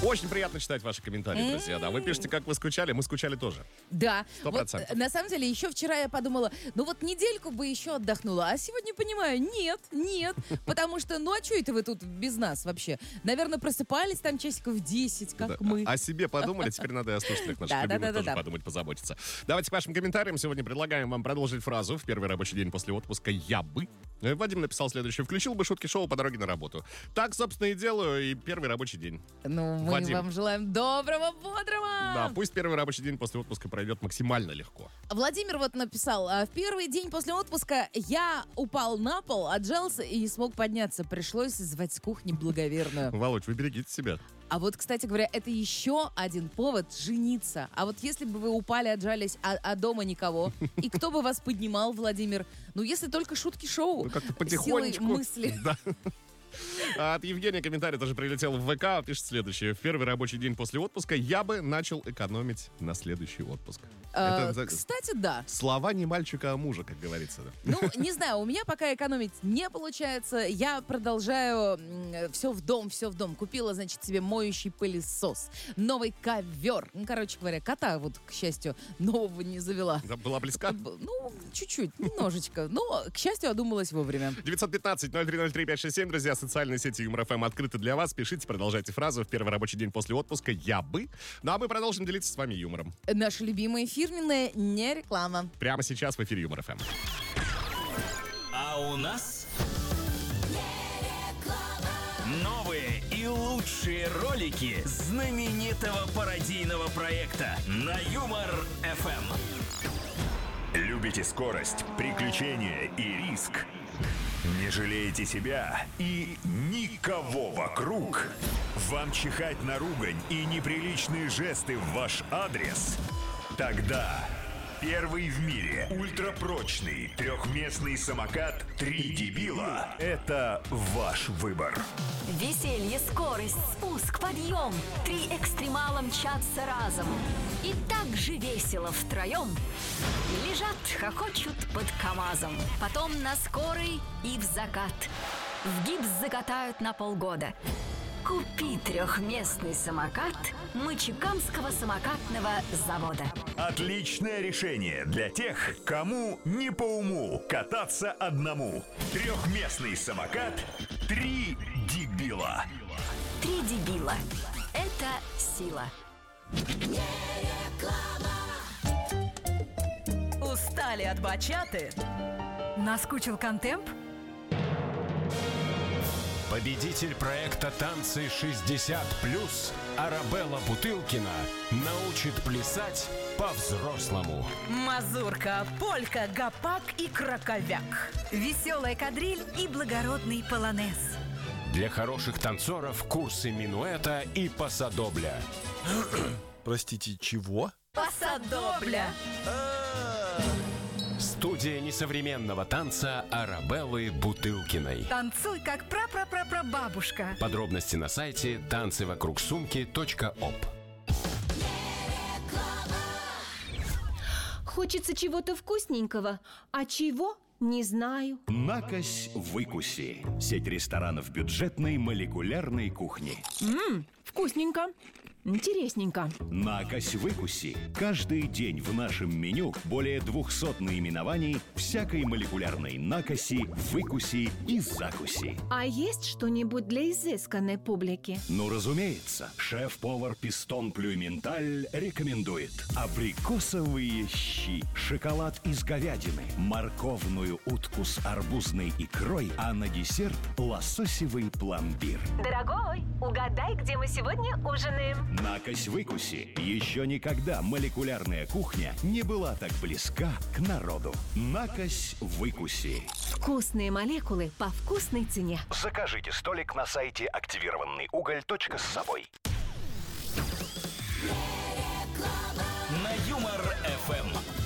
Очень приятно читать ваши комментарии, друзья. Да, вы пишете, как вы скучали, мы скучали тоже. Да. 100%. Вот, на самом деле, еще вчера я подумала, недельку бы еще отдохнула. А сегодня понимаю, нет. Потому что, а что это вы тут без нас вообще? Наверное, просыпались там часиков 10, как мы. О себе подумали, теперь надо и о слушателях наших любимых тоже подумать, позаботиться. Давайте к вашим комментариям. Сегодня предлагаем вам продолжить фразу в первый рабочий день после отпуска «Я бы». Вадим написал следующее. Включил бы шутки-шоу по дороге на работу. Так, собственно, и делаю, и первый рабочий день. Мы Вадим. вам желаем доброго, бодрого. Да, пусть первый рабочий день после отпуска пройдет максимально легко. Владимир написал, в первый день после отпуска я упал на пол, отжался и не смог подняться. Пришлось звать с кухни благоверную. Володь, вы берегите себя. А вот, кстати говоря, это еще один повод жениться. А вот если бы вы упали, отжались, а дома никого, и кто бы вас поднимал, Владимир? Если только шутки-шоу. Как-то потихонечку. Силой мысли. Да. А от Евгения комментарий тоже прилетел в ВК. Пишет следующее. В первый рабочий день после отпуска я бы начал экономить на следующий отпуск. Кстати, да. Слова не мальчика, а мужа, как говорится. Да? Не знаю, у меня пока экономить не получается. Я продолжаю все в дом. Купила, себе моющий пылесос, новый ковер. Короче говоря, кота к счастью, нового не завела. Да, была близка? Чуть-чуть, немножечко. Но, к счастью, одумалась вовремя. 915-0303-567, друзья, социальные сети Юмор ФМ открыты для вас. Пишите, продолжайте фразу в первый рабочий день после отпуска «Я бы». А мы продолжим делиться с вами юмором. Наша любимая фирменная не реклама. Прямо сейчас в эфире Юмор ФМ. А у нас новые и лучшие ролики знаменитого пародийного проекта на Юмор ФМ. Любите скорость, приключения и риск? Не жалеете себя и никого вокруг? Вам чихать на ругань и неприличные жесты в ваш адрес? Тогда первый в мире ультрапрочный трехместный самокат «Три дебила» — это ваш выбор. Веселье, скорость, спуск, подъем. 3 экстремала мчатся разом. И так же весело втроем. Лежат, хохочут под КамАЗом. Потом на скорой и в закат. В гипс закатают на полгода. Купи трехместный самокат Мычекамского самокатного завода. Отличное решение для тех, кому не по уму кататься одному. Трехместный самокат «Три дебила». 3 дебила. Это сила. Устали от бачаты? Наскучил контемп? Победитель проекта «Танцы 60+» Арабелла Бутылкина научит плясать по-взрослому. Мазурка, полька, гопак и краковяк. Веселая кадриль и благородный полонез. Для хороших танцоров курсы минуэта и пасадобля. Простите, чего? Пасадобля. Студия несовременного танца Арабеллы Бутылкиной. Танцуй, как прапрапрапрабабушка. Подробности на сайте танцевокругсумки.оп. Хочется чего-то вкусненького, а чего – не знаю. Накось-выкуси. Сеть ресторанов бюджетной молекулярной кухни. Вкусненько. Интересненько. Накось-выкуси. Каждый день в нашем меню более 200 наименований всякой молекулярной накоси, выкуси и закуси. А есть что-нибудь для изысканной публики? Ну, разумеется. Шеф-повар Пистон Плюменталь рекомендует абрикосовые щи, шоколад из говядины, морковную утку с арбузной икрой, а на десерт лососевый пломбир. Дорогой, угадай, где мы сегодня ужинаем. Накось-выкуси. Еще никогда молекулярная кухня не была так близка к народу. Накось-выкуси. Вкусные молекулы по вкусной цене. Закажите столик на сайте активированныйуголь.с собой. На Юмор ФМ.